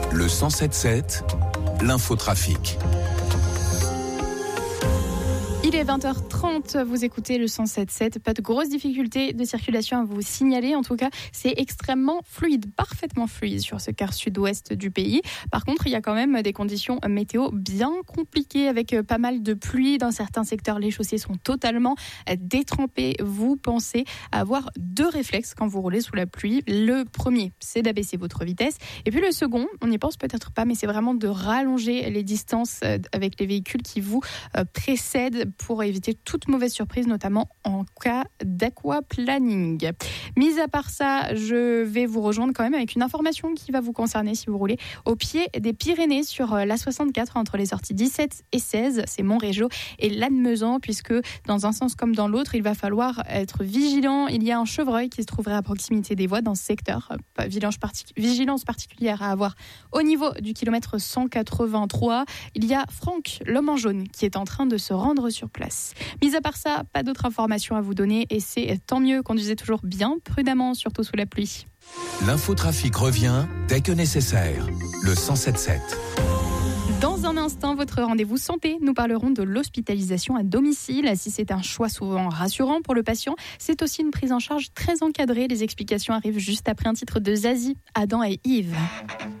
Le 107.7, l'infotrafic. Il est 20h30, vous écoutez le 107.7. Pas de grosses difficultés de circulation à vous signaler. En tout cas, c'est extrêmement fluide, parfaitement fluide sur ce quart sud-ouest du pays. Par contre, il y a quand même des conditions météo bien compliquées avec pas mal de pluie. Dans certains secteurs, les chaussées sont totalement détrempées. Vous pensez avoir deux réflexes quand vous roulez sous la pluie. Le premier, c'est d'abaisser votre vitesse. Et puis le second, on n'y pense peut-être pas, mais c'est vraiment de rallonger les distances avec les véhicules qui vous précèdent pour éviter toute mauvaise surprise, notamment en cas d'aquaplaning. Mis à part ça, je vais vous rejoindre quand même avec une information qui va vous concerner si vous roulez au pied des Pyrénées sur l'A64 entre les sorties 17 et 16. C'est Montrégio et Lannemezan, puisque dans un sens comme dans l'autre, il va falloir être vigilant. Il y a un chevreuil qui se trouverait à proximité des voies dans ce secteur. Vigilance particulière à avoir au niveau du kilomètre 183. Il y a Franck, l'homme en jaune, qui est en train de se rendre sur place. Mis à part ça, pas d'autres informations à vous donner et c'est tant mieux. Conduisez toujours bien prudemment, surtout sous la pluie. L'infotrafic revient dès que nécessaire. Le 107.7. Dans un instant, votre rendez-vous santé. Nous parlerons de l'hospitalisation à domicile. Si c'est un choix souvent rassurant pour le patient, c'est aussi une prise en charge très encadrée. Les explications arrivent juste après un titre de Zazie, Adam et Yves.